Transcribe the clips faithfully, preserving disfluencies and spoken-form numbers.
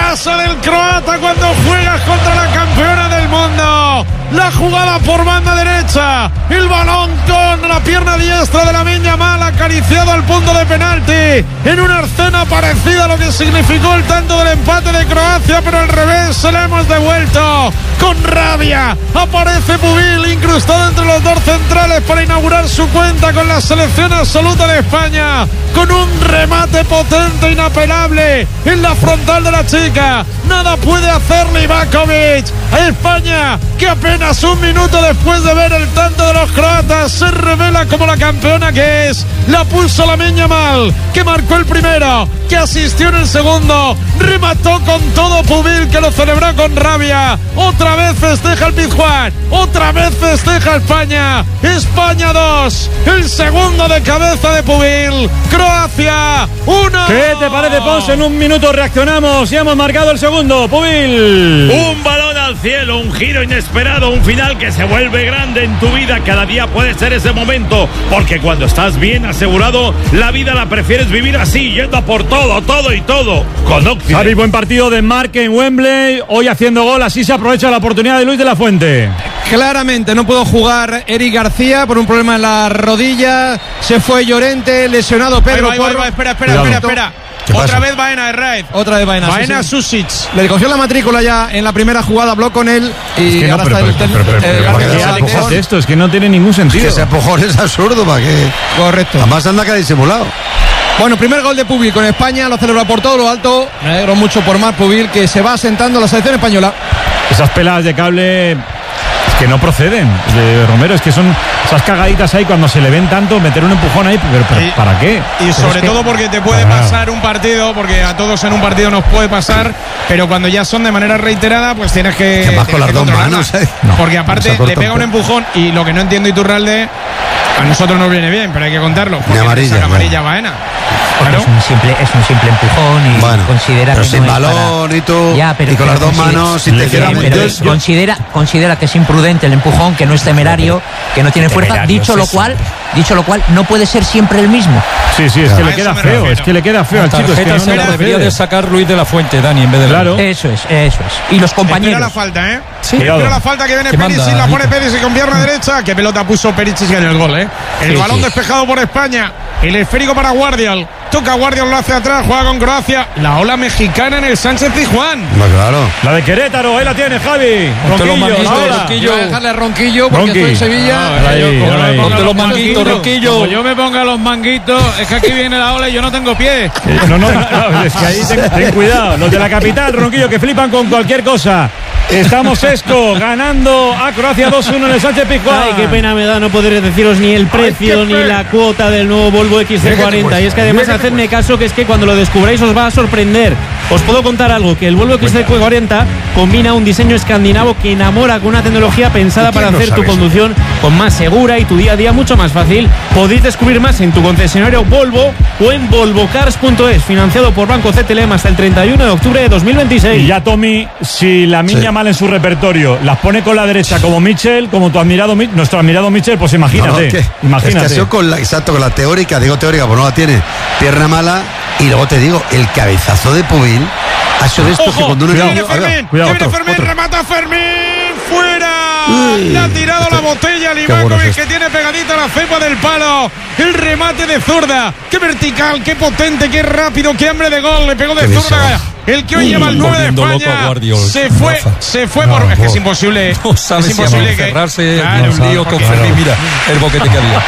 casa del croata cuando juegas contra la campeona del mundo. La jugada por banda derecha, el balón con la pierna diestra de Lamine Yamal acariciado al punto de penalti, en una escena parecida a lo que significó el tanto del empate de Croacia, pero al revés se le hemos devuelto. Con rabia aparece Pubil incrustado entre los dos centrales para inaugurar su cuenta con la selección absoluta de España, con un remate potente, inapelable en la frontal de la chica. Nada puede hacerle Ivakovic a España, que apenas un minuto después de ver el tanto de los croatas se revela como la campeona que es. La pulsó Lamine Yamal, que marcó el primero, que asistió en el segundo, remató con todo Pubil, que lo celebró con rabia. Otra vez festeja el Pizjuán, otra vez festeja España. España dos, el segundo de cabeza de Pubil. Croacia uno. ¿Qué te parece, Ponce? En un minuto reaccionamos y hemos marcado el segundo. Pubil. Un balón al cielo, un giro inesperado, un final que se vuelve grande en tu vida. Cada día puede ser ese momento, porque cuando estás bien asegurado, la vida la prefieres vivir así, yendo a por todo, todo y todo. Con Occident. Xavi, buen partido de Marc en Wembley, hoy haciendo gol, así se aprovecha la oportunidad de Luis de la Fuente. Claramente no pudo jugar Eric García por un problema en la rodilla, se fue Llorente, lesionado Pedro ahí va, ahí va, ahí va, espera, espera, espera, espera. Otra pasa? vez Baena de Raid. Otra vez Baena. Baena sí, sí. Susic. Le cogió la matrícula ya en la primera jugada, habló con él y es que ahora no, pero, está pero, el, pero, pero, el, pero, el, ¿qué Alex hace esto? Es que no tiene ningún sentido. Es que ese empujón es absurdo, ¿para qué? Correcto. Además anda que ha disimulado. Bueno, primer gol de Pubil con España, lo celebra por todo lo alto. Me alegro mucho por Marc Pubil, que se va asentando la selección española. Esas peladas de cable es que no proceden de Romero, es que son esas cagaditas ahí cuando se le ven tanto, meter un empujón ahí, pero, pero y, ¿para qué? Y sobre que, todo porque te puede para pasar un partido, porque a todos en un partido nos puede pasar, pero cuando ya son de manera reiterada, pues tienes que, que más tienes con las que dos manos, ¿eh? No, porque aparte no le pega un empujón y lo que no entiendo Iturralde, a nosotros nos viene bien, pero hay que contarlo. Ni amarilla, la amarilla Baena. Claro. Es un simple, es un simple empujón y bueno, considera pero que sin no balón para... y tú ya, pero, y con pero las dos manos si te quieras pero yo, considera considera que es imprudente el empujón, que no es temerario, que no tiene fuerza, dicho lo cual dicho lo cual no puede ser siempre el mismo. Sí, sí, es que le queda feo, es que le queda feo al chico, es que no se la debería de sacar Luis de la Fuente, Dani, en vez de claro. Eso es, eso es. Y los compañeros. Espera la falta, ¿eh? Sí. Espera la falta que viene Perisic, la pone Perisic con pierna derecha. Qué pelota puso Perisic en el gol, ¿eh? El sí, balón sí. despejado por España. El esférico para Guardiol. Toca Guardiol, lo hace atrás, juega con Croacia. La ola mexicana en el Sánchez Pizjuán. No, claro. La de Querétaro, ahí la tiene Javi. Ronquillo, Ronquillo. Voy a dejarle a Ronquillo porque Ronqui. estoy en Sevilla. Ah, ahí, ahí. Ponte los manguitos, Ronquillo. Como yo me ponga los manguitos, es que aquí viene la ola y yo no tengo pie. Eh, no, no, no, es que ahí ten, ten cuidado. Los de la capital, Ronquillo, que flipan con cualquier cosa. Estamos Esco ganando a Croacia dos uno en el Sánchez Pizjuán. Ay, qué pena me da no poder deciros ni el precio Ay, ni la cuota del nuevo Volvo X C cuarenta. Y es que además hacedme caso, que es que cuando lo descubráis os va a sorprender. Os puedo contar algo, que el Volvo X C cuarenta combina un diseño escandinavo que enamora con una tecnología pensada para hacer tu conducción con más segura y tu día a día mucho más fácil. Podéis descubrir más en tu concesionario Volvo o en volvo cars punto es, financiado por Banco C T L M hasta el treinta y uno de octubre de dos mil veintiséis. Y ya, Tommy, si la niña Sí. mal en su repertorio las pone con la derecha como Mitchell, como tu admirado nuestro admirado Mitchell, pues imagínate, No, no, que, imagínate. Es que ha sido con la, exacto, con la teórica, digo teórica, pues no la tiene, pierna mala, y luego te digo, el cabezazo de Pubil ha sido de estos que cuando uno que llega- viene Oiga, Fermín, cuidado, que viene otro, Fermín, otro. remata Fermín, fuera. Uy, Le ha tirado este- la botella a qué bueno Livakovic, es que esto. tiene pegadita la cepa del palo. El remate de zurda, qué vertical, qué potente, qué rápido, qué hambre de gol. Le pegó de Qué zurda. visor. El que hoy lleva el nueve de volviendo loco a España. Guardiol, Se fue, Rafa. se fue No, por. Es que no. es imposible. No sabes es si imposible a que. encerrarse, Claro, un lío con porque- Fermín. Mira el boquete que había.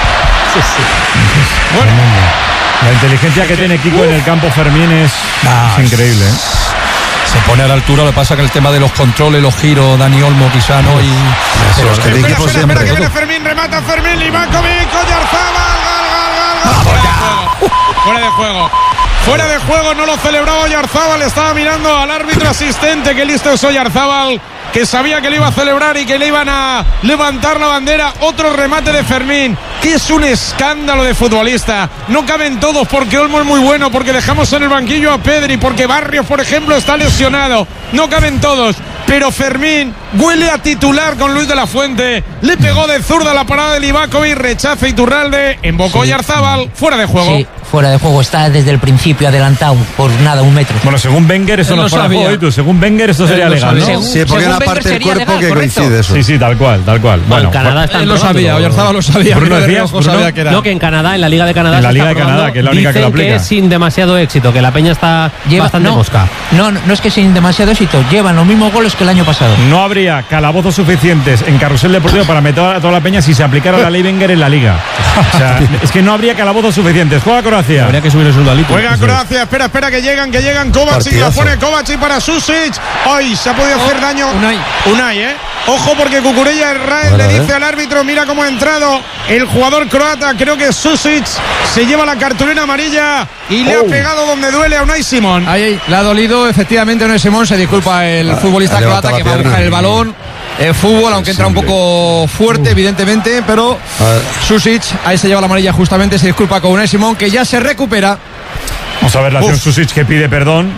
Bueno, La inteligencia que tiene Kiko en el campo Fermín es, Ah, es increíble, ¿eh? Se pone a la altura, lo que pasa que el tema de los controles, los giros, Dani Olmo quizá no, y Eso, es que el espera, equipo espera, espera, que siempre. viene Fermín, remata Fermín, Livakovic, Oyarzabal, gol, gol, gol, gol. Fuera de juego, fuera de juego. Fuera de juego, no lo celebraba Oyarzabal, estaba mirando al árbitro asistente, que listo es Oyarzabal, que sabía que le iba a celebrar y que le iban a levantar la bandera. Otro remate de Fermín, que es un escándalo de futbolista. No caben todos, porque Olmo es muy bueno, porque dejamos en el banquillo a Pedri, porque Barrios, por ejemplo, está lesionado. No caben todos, pero Fermín huele a titular con Luis de la Fuente. Le pegó de zurda la parada de Livakovic, rechaza Iturralde, embocó Oyarzabal, fuera de juego. Sí, fuera de juego. Está desde el principio adelantado por nada, un metro. Bueno, según Wenger esto Él no lo es fuera de sabía. juego, ¿y tú? Según Wenger esto sería Él lo legal, ¿no? sabía. Según- Sí, porque según una parte Wenger del sería cuerpo legal, que correcto. coincide eso. Sí, sí, tal cual, tal cual. Bueno, Bueno, en Canadá están Él lo probando. sabía, Oyarzabal lo sabía. Bruno, Bruno de decías, Riojo sabía Bruno. que era. No, que en Canadá, en la Liga de Canadá, En la se Liga está de Canadá, probando. que es la única que Dicen lo aplica. es sin demasiado éxito, que la peña está Lleva- bastante no, mosca. no, no es que sin demasiado éxito, llevan los mismos goles que el año pasado. no habría calabozos suficientes en Carrusel Deportivo para meter a toda la peña si se aplicara la ley Wenger en la Liga. O sea, es que no habría calabozos suficientes. Juega Croacia. Habría que subir el sueldo al Lito. Juega Croacia, espera, espera que llegan, que llegan Kovacic, la Partidazo. pone Kovacic para Susic. Ay, se ha podido hacer daño. Unai. Unai, eh. Ojo porque Cucurella Israel Ahora, le eh. dice al árbitro, mira cómo ha entrado el jugador croata, creo que Susic se lleva la cartulina amarilla y le ha pegado donde duele a Unai Simón. Ahí, ahí, le ha dolido efectivamente Unai Simón, se disculpa el futbolista ha croata levantado que la va a buscar pierna. el balón. El fútbol, aunque entra un poco fuerte, evidentemente, pero A ver. Susic, ahí se lleva la amarilla justamente, se disculpa con Unai Simón, que ya se recupera. Vamos a ver la acción Uf. Susic que pide perdón.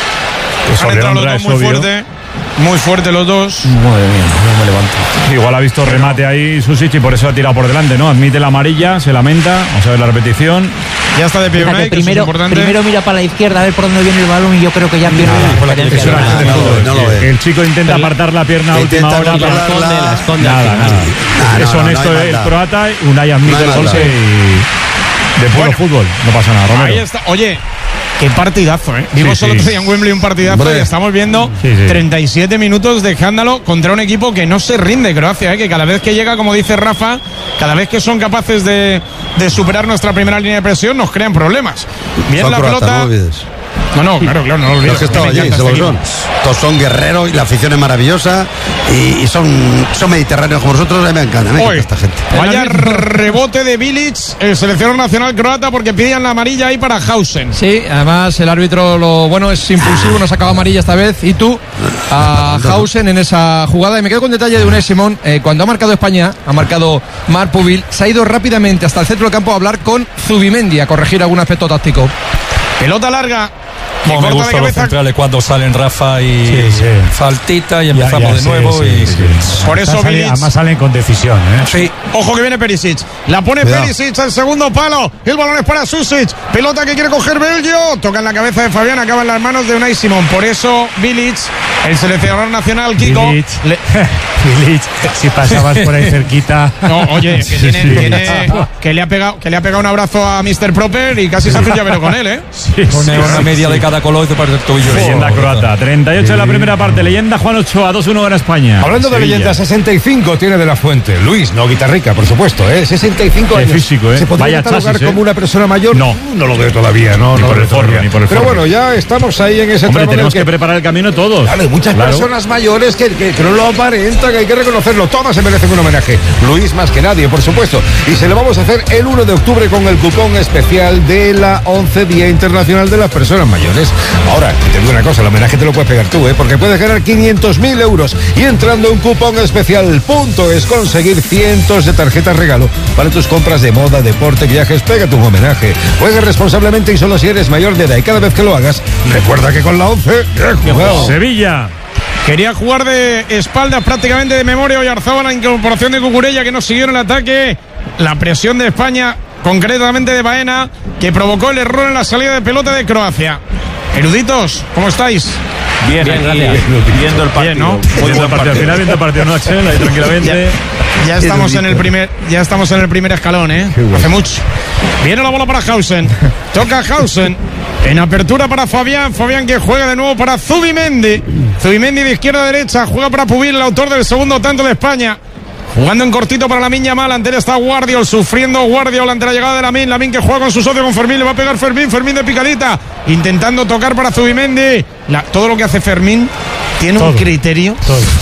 Es Han entrado los Oleandra, dos es muy obvio. fuerte, muy fuerte los dos. Madre mía, no me levanto. Igual ha visto remate ahí Susic y por eso ha tirado por delante, ¿no? Admite la amarilla, se lamenta. Vamos a ver la repetición. Ya está de pie Fíjate, Unai, que eso es primero, importante. primero mira para la izquierda a ver por dónde viene el balón y yo creo que ya pierde la referencia. Es una Nada, acción de no, fútbol. no lo ve. El chico intenta apartar la pierna a última Intenta hora. no para- La esconde, la esconde al Nada, final. nada. Ah, no, Es no, honesto no hay el maldad. croata, Unai admite No hay el golpe maldad. y de puro Bueno. fútbol. No pasa nada, Romero. Ahí está. Oye, qué partidazo, ¿eh? Vimos Sí, solo sí. otro día en Wembley un partidazo Hombre. y estamos viendo Sí, sí. treinta y siete minutos de escándalo contra un equipo que no se rinde, Croacia, ¿eh? Que cada vez que llega, como dice Rafa, cada vez que son capaces de, de superar nuestra primera línea de presión, nos crean problemas. Bien Son la croatas, pelota. no lo olvides. No, no, claro, claro, no lo olvides. Los que estaba Me allí, encanta se lo este son. equipo. Todos son guerreros y la afición es maravillosa y, y son, son mediterráneos como nosotros. A mí me encanta, me encanta Oye, esta gente. vaya rebote de Bilic, el seleccionador nacional croata, porque pidían la amarilla ahí para Hausen. Sí, además el árbitro lo bueno es impulsivo, no sacaba amarilla esta vez. Y tú, a Hausen en esa jugada. Y me quedo con detalle de Unai Simón. Eh, cuando ha marcado España, ha marcado Marc Pubil, se ha ido rápidamente hasta el centro del campo a hablar con Zubimendi, a corregir algún aspecto táctico. Pelota larga. que Como me corta de gustan los cabeza. centrales cuando salen Rafa y Sí, sí. faltita y empezamos Ya, ya, de sí, nuevo. sí, y sí. Por eso Además, sale- Bilic- además salen con decisión, ¿eh? Sí, ojo que viene Perisic. La pone Cuidado. Perisic al segundo palo. El balón es para Susic. Pelota que quiere coger Belgio. Toca en la cabeza de Fabián. Acaba en las manos de Unai Simón. Por eso Bilic, el seleccionador nacional, Kiko. Bilic. le- Bilic, si pasabas por ahí cerquita. No, oye, que, Sí, tiene, sí. tiene- que le ha pegado, que le ha pegado un abrazo a mister Proper y casi se hace un llavero con él, ¿eh? Sí, Pone sí, una sí, media sí. de cada color y te parece el tobillo. Leyenda Oh, croata, treinta y ocho en la primera parte. Leyenda Juan Ochoa, dos uno gana España. Hablando de Sevilla. leyendas, sesenta y cinco tiene de la Fuente. Luis, no guitarrica, por supuesto, ¿eh? sesenta y cinco Qué años. físico, ¿eh? ¿Se podría Vaya catalogar chasis, ¿eh? como una persona mayor? No. No lo veo todavía, no, Ni no por lo el veo forro, todavía. ni por el Pero forro. bueno, ya estamos ahí en ese Hombre, tramo en el tenemos que preparar el camino todos. Claro, hay muchas Claro. personas mayores que, que, que no lo aparentan, que hay que reconocerlo. Todas se merecen un homenaje. Luis más que nadie, por supuesto. Y se lo vamos a hacer el uno de octubre con el cupón especial de la once Día Internacional de las Personas Mayores. Ahora, te digo una cosa, el homenaje te lo puedes pegar tú, ¿eh? Porque puedes ganar quinientos mil euros y entrando a un cupón especial punto es conseguir cientos de tarjetas regalo para tus compras de moda, deporte, viajes. Pégate un homenaje. Juega responsablemente y solo si eres mayor de edad. Y cada vez que lo hagas, recuerda que con la once, bien jugado. Sevilla. Quería jugar de espaldas prácticamente de memoria. Oyarzabal, la incorporación de Cucurella que no siguió en el ataque. La presión de España, concretamente de Baena, que provocó el error en la salida de pelota de Croacia. Eruditos, ¿cómo estáis? Bien, bien, gracias. Viendo el partido. Bien, ¿no? Viendo el partido. Al final viendo el partido noche, ahí tranquilamente. Ya estamos en el primer, ya estamos en el primer escalón, ¿eh? Hace mucho. Viene la bola para Hausen. Toca Hausen. En apertura para Fabián. Fabián que juega de nuevo para Zubimendi. Zubimendi de izquierda a derecha. Juega para Pubil, el autor del segundo tanto de España. Jugando en cortito para Lamine Yamal. Ante él está Guardiol, sufriendo Guardiol ante la llegada de Lamine. Lamine que juega con su socio, con Fermín. Le va a pegar Fermín. Fermín de picadita. Intentando tocar para Zubimendi. La- todo lo que hace Fermín tiene un Todo. criterio.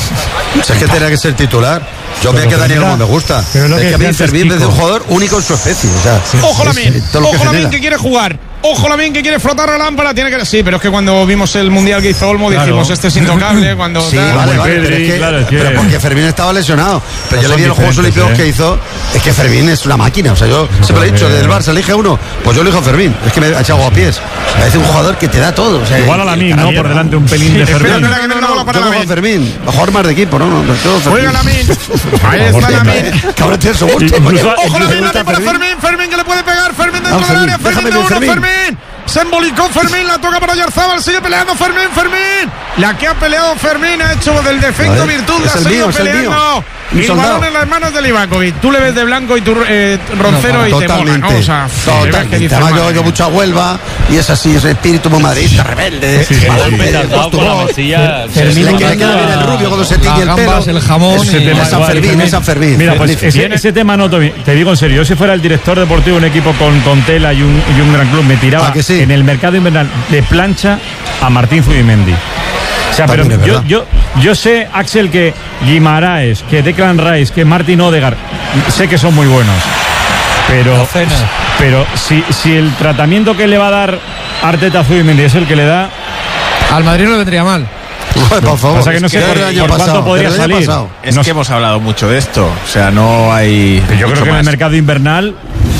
O sea, es que tenía que ser titular. Yo veo que Daniel Olmo me gusta. pero es lo es que que a mí decía antes Fermín es Kiko. un jugador único en su especie. O sea, Ojo es- Lamine, es todo lo que ojo Lamine genera. que quiere jugar. Ojo Lamine que quiere frotar la lámpara. Tiene que sí, pero es que cuando vimos el mundial que hizo Olmo dijimos este es intocable. Cuando Sí, tal. vale, Muy vale, pero, Pedri, es que, claro, es que- pero porque Fermín estaba lesionado. Pero yo Son le vi en los Juegos diferentes, Olímpicos ¿eh? que hizo. Es que Fermín es una máquina. O sea, yo siempre lo he dicho, del Barça elige uno. Pues yo elijo Fermín. Es que me ha echado a pies. Es un jugador que te da todo. O sea, Igual a la mí, ¿no? Por delante un pelín de espera, Fermín. espera, que viene la bola para yo cojo a Lamine. Fermín. A jugar más de equipo, ¿no? no, no yo Fermín. Juega Lamine. Ahí está Lamine. Que ahora tiene su gusto. Incluso- coño. Ojo incluso- Lamine, Lamine para Fermín. Fermín que le puede pegar. Fermín de dentro del área, Fermín de uno, Fermín. Se embolicó Fermín, la toca para Oyarzabal, sigue peleando Fermín, Fermín. La que ha peleado Fermín ha hecho del defecto virtud, la ha seguido peleando. Y el balón en las manos de Livakovic. Tú le ves de blanco y tú eh, roncero no, y te mola, ¿no? O sea, totalmente. Además yo oigo mucho a Huelva y es así, ese espíritu muy madridista, rebelde. Sí, sí, sí, sí, le queda bien el rubio cuando se tiñe el pelo. El jamón. Es San Fermín, es San Fermín. Mira, pues ese, ese tema no te, te digo en serio. Yo si fuera el director deportivo de un equipo con, con tela y un, y un gran club, me tiraba sí? en el mercado invernal de plancha a Martín Zubimendi. O sea, pero yo, yo, yo sé, Axel, que Guimaraes, que Declan Rice, que Martin Odegaard, sé que son muy buenos. Pero, pero si, si el tratamiento que le va a dar Arteta a Zubimendi es el que le da, al Madrid no le vendría mal. Por favor, pasa que no sé por, por cuánto pasado, podría salir. Pasado. Es no que hemos hablado mucho de esto. O sea, no hay. Yo creo que más. En el mercado invernal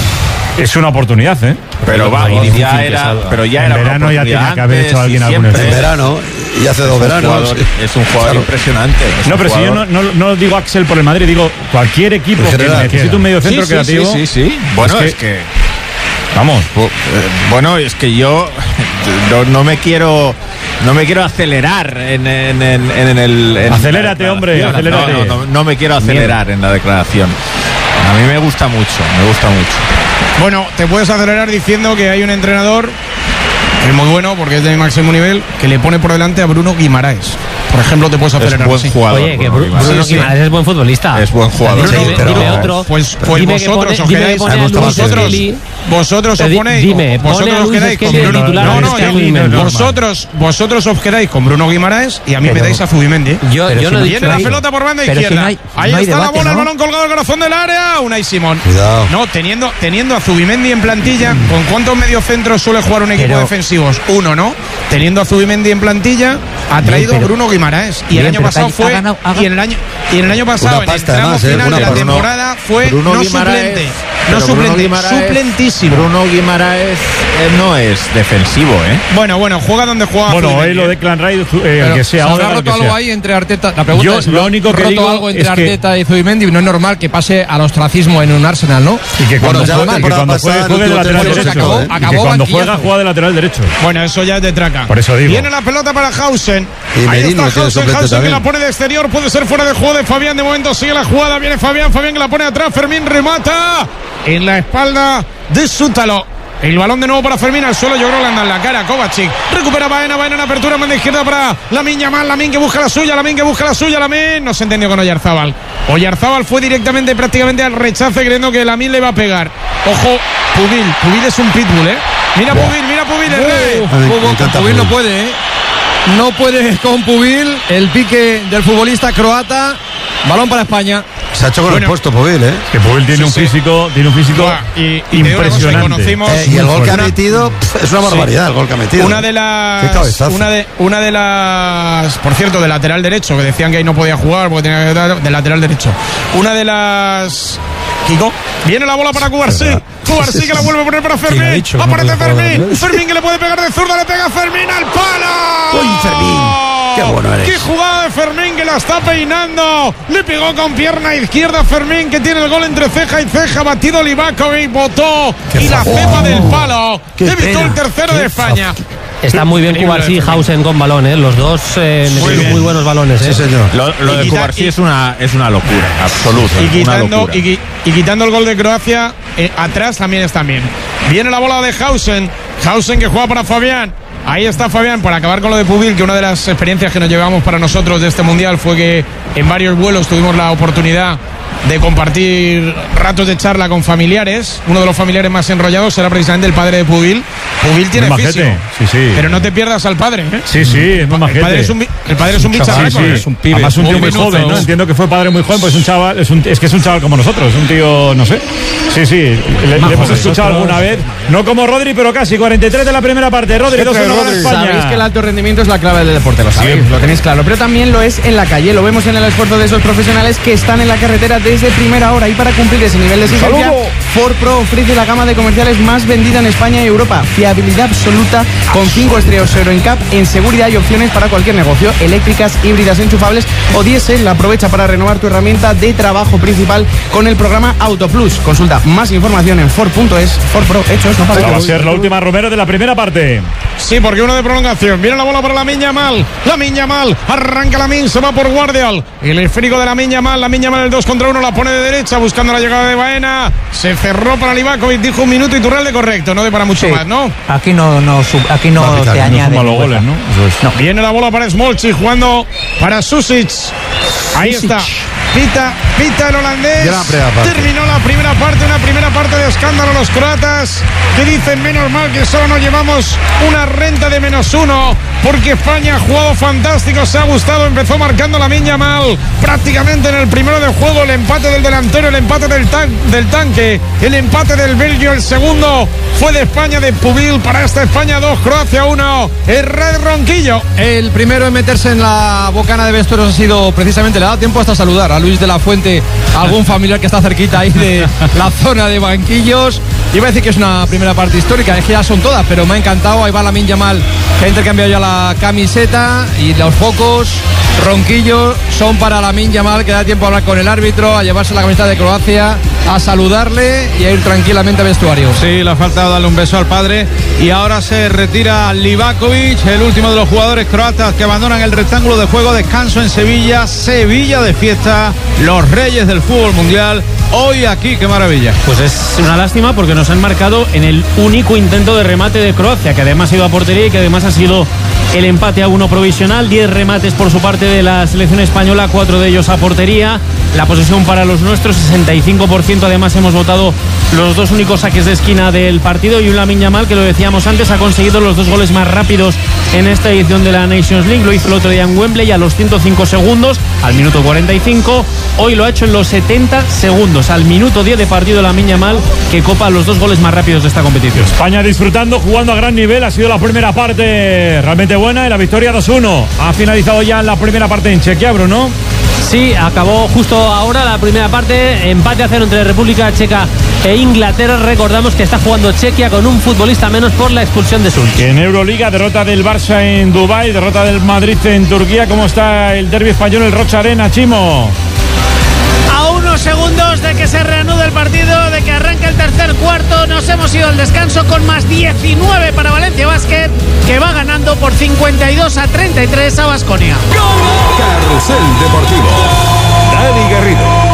es una oportunidad, ¿eh? Pero va, ya era, pero ya en era verano ya tenía que haber hecho alguien algún En verano, y hace dos veranos. Es un jugador claro. impresionante. No, pero jugador... si yo no, no, no digo Axel por el Madrid, digo cualquier equipo que necesite un medio centro sí, sí, creativo. Sí, sí, sí. Bueno, es que. Es que vamos. Bueno, es que yo no, no me quiero. No me quiero acelerar en, en, en, en el. En acelérate, hombre, acelérate. No, no, no, no me quiero acelerar en la declaración. A mí me gusta mucho, me gusta mucho. Bueno, te puedes acelerar diciendo que hay un entrenador, que es muy bueno porque es de máximo nivel, que le pone por delante a Bruno Guimaraes. Por ejemplo, te puedes acelerar. Es buen así. jugador. Oye, que Bruno Guimaraes, Bruno Guimaraes sí, es buen futbolista. Es buen jugador. Dime, sí, dime, dime otro. Pues, pues dime vosotros pone, os quedáis. Vosotros, vosotros os ponéis. Dime, vosotros os quedáis con Bruno. Titular, no, no, no, no, vosotros, vosotros os quedáis con Bruno Guimaraes y a mí pero, me dais a Zubimendi. Yo, yo no Viene la pelota por banda izquierda. Si no hay, ahí no está debate, la bola, ¿no? El balón colgado al corazón del área. Unai Simón. Cuidado. No, teniendo, teniendo a Zubimendi en plantilla, ¿con cuántos mediocentros suele jugar un equipo pero, defensivos? Uno, ¿no? Teniendo a Zubimendi en plantilla, ha traído bien, pero, Bruno Guimaraes. Y bien, el año pasado fue. Ganado, y en el año, y en el año pasado, en el tramo además, final eh, de la Bruno, temporada, fue Bruno no Guimaraes, suplente. No suplente, Guimaraes, suplentísimo. Bruno Guimaraes eh, no es defensivo, ¿eh? Bueno, bueno, juega donde juega. Bueno, hoy lo de Declan Rice, eh, el que sea. ¿Habrá roto algo ahí entre Arteta? La pregunta Yo, es: lo único que roto digo algo entre es Arteta que, y Zubimendi? No es normal que pase al ostracismo en un Arsenal, ¿no? Y que cuando, bueno, juega, que cuando juegue, juegue de lateral derecho. Acabó, ¿eh? acabó y que cuando banquillazo. juega, juega de lateral derecho. Bueno, eso ya es de traca. Por eso digo. Viene la pelota para Hausen. Y ahí Merino está Hausen, Hausen que la pone de exterior. Puede ser fuera de juego de Fabián. De momento sigue la jugada. Viene Fabián. Fabián que la pone atrás. Fermín remata en la espalda de Sútalo. El balón de nuevo para Fermín al suelo. Yo creo que le anda en la cara. Kovacic recupera Baena. Baena en apertura. Manda izquierda para Lamine Yamal. Lamine que busca la suya. Lamine que busca la suya. Lamine no se entendió con Oyarzabal. Oyarzabal fue directamente prácticamente al rechace creyendo que Lamine le va a pegar. Ojo, Pubil. Pubil es un pitbull, ¿eh? Mira Pubil, mira Pubil, el rey. Pubil no puede, ¿eh? No puede con Pubil. El pique del futbolista croata. Balón para España. Se ha hecho con bueno, el puesto Pubil, ¿eh? Que Pubil tiene sí, un sí. físico, tiene un físico Buah, y, y impresionante. Eh, y el gol que ha metido pff, es una barbaridad, sí. el gol que ha metido. Una de las una de una de las por cierto, de lateral derecho, que decían que ahí no podía jugar porque tenía que dar de lateral derecho. Una de las Kiko, viene la bola para Cubarsí. Cubarsí que la vuelve a poner para Fermín. Dicho, Aparece no Fermín. Fermín que le puede pegar de zurda, le pega a Fermín al palo. ¡Uy, Fermín! ¡Qué bueno eres! ¡Qué jugada de Fermín que la está peinando! Le pegó con pierna izquierda a Fermín que tiene el gol entre ceja y ceja. Batido Livakovic, botó y la cepa del palo. Evitó el tercero de España. Está muy bien Cubarsí y Hausen con balón, ¿eh? Los dos eh, muy, muy buenos balones, ¿eh? Sí, señor. Lo, lo de Cubarsí es una, es una locura, absoluta. Y quitando, una y, y quitando el gol de Croacia, eh, atrás también está bien. Viene la bola de Hausen. Hausen que juega para Fabián. Ahí está Fabián, para acabar con lo de Pubil, que una de las experiencias que nos llevamos para nosotros de este Mundial fue que en varios vuelos tuvimos la oportunidad de compartir ratos de charla con familiares. Uno de los familiares más enrollados era precisamente el padre de Pubil. Pubil tiene físico, sí, sí. pero no te pierdas al padre, ¿eh? Sí, sí, es muy majete. El padre es un, el padre es un bicharraco, sí, sí. es un pibe. Además un tío muy joven, ¿no? Entiendo que fue padre muy joven, pues es un chaval, es, un, es que es un chaval como nosotros, un tío, no sé. Sí, sí, le, le hemos escuchado alguna vez. No como Rodri, pero casi. cuarenta y tres de la primera parte. Rodri, dos uno de España. Sabéis que el alto rendimiento es la clave del deporte, lo sabéis, sí. Lo tenéis claro. Pero también lo es en la calle. Lo vemos en el esfuerzo de esos profesionales que están en la carretera desde primera hora. Y para cumplir ese nivel de exigencia, Ford Pro ofrece la gama de comerciales más vendida en España y Europa. Fiabilidad absoluta con cinco estrellas Euro N C A P en seguridad y opciones para cualquier negocio. Eléctricas, híbridas, enchufables o diésel. Aprovecha para renovar tu herramienta de trabajo principal con el programa Auto Plus. Consulta más información en Ford punto es. Ford Pro, hechos, no para. Va a ser la última, Romero, de la primera parte. Sí, porque uno de prolongación. Viene la bola para Lamine Yamal. Lamine Yamal. Arranca Lamine, se va por Guardial. El esférico de Lamine Yamal. Lamine Yamal el dos contra uno. La pone de derecha buscando la llegada de Baena. Se cerró para Livakovic. Dijo un minuto y Iturralde correcto. No de para mucho sí. más, ¿no? Aquí no, no, aquí no, no te añade. No goles, ¿no? Es. no. Viene la bola para Smolci jugando para Susic. Ahí Susic. está. Pita, pita el holandés. Terminó la primera parte, una primera parte de escándalo los croatas, que dicen menos mal que solo nos llevamos una renta de menos uno, porque España ha jugado fantástico, se ha gustado, empezó marcando Lamine Yamal prácticamente en el primero de juego, el empate del delantero, el empate del, tan, del tanque, el empate del Belgio, el segundo fue de España, de Pubil, para esta España dos, Croacia uno, el Red Ronquillo. El primero en meterse en la bocana de vestuarios ha sido precisamente, le ha dado tiempo hasta saludar a Luis de la Fuente, algún familiar que está cerquita ahí de la zona de banquillos. Iba a decir que es una primera parte histórica, es que ya son todas, pero me ha encantado. Ahí va Lamine Yamal, que ha intercambiado ya la camiseta, y los focos Ronquillo son para Lamine Yamal, que da tiempo a hablar con el árbitro, a llevarse la camiseta de Croacia, a saludarle y a ir tranquilamente al vestuario. Sí, le ha faltado darle un beso al padre. Y ahora se retira Livakovic, el último de los jugadores croatas que abandonan el rectángulo de juego. Descanso en Sevilla, Sevilla de fiesta, los reyes del fútbol mundial. Hoy aquí, qué maravilla. Pues es una lástima porque nos han marcado en el único intento de remate de Croacia, que además ha ido a portería y que además ha sido el empate a uno provisional. Diez remates por su parte de la selección española, cuatro de ellos a portería. La posesión para los nuestros, sesenta y cinco por ciento. Además hemos votado los dos únicos saques de esquina del partido, y un Lamine Yamal que, lo decíamos antes, ha conseguido los dos goles más rápidos en esta edición de la Nations League. Lo hizo el otro día en Wembley a los ciento cinco segundos, al minuto cuarenta y cinco. Hoy lo ha hecho en los setenta segundos, al minuto diez de partido, Lamine Yamal, que copa los dos goles más rápidos de esta competición. España disfrutando, jugando a gran nivel. Ha sido la primera parte realmente buena, y la victoria dos uno. Ha finalizado ya la primera parte en Chequia, Bruno. Sí, acabó justo ahora la primera parte, empate a cero entre República Checa e Inglaterra. Recordamos que está jugando Chequia con un futbolista menos por la expulsión de Sulch. En Euroliga, derrota del Barça en Dubái, derrota del Madrid en Turquía. ¿Cómo está el derbi español, el Rocha Arena, Chimo? A unos segundos de que se reanude el partido, de que arranque el tercer cuarto, nos hemos ido al descanso con más diecinueve para Valencia Basket, que va ganando por cincuenta y dos a treinta y tres a Baskonia. Carrusel Deportivo. Dani Garrido.